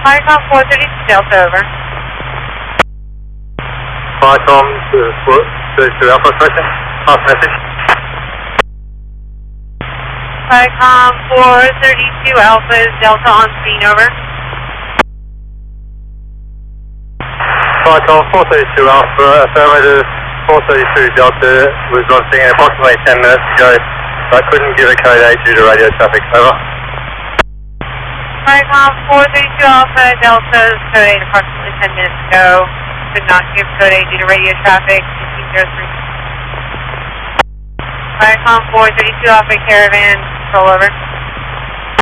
Viacom 432 Delta, over. Viacom 432 Alpha, question. Pass message. Viacom 432 Alpha is Delta on scene, over. Viacom 432 Alpha, affirmative 432 Delta was on scene approximately 10 minutes ago, but couldn't give a code 8 due to radio traffic, over. Viacom 432 Alpha, Delta is code 8 approximately 10 minutes ago. Could not give code 8 due to radio traffic, 1503. Viacom 432 Alpha, Caravan, control over.